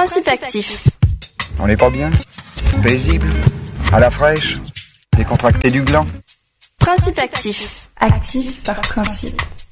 Principe actif. On n'est pas bien? Paisible? À la fraîche? Décontracté du gland? Principe actif. Actif par principe.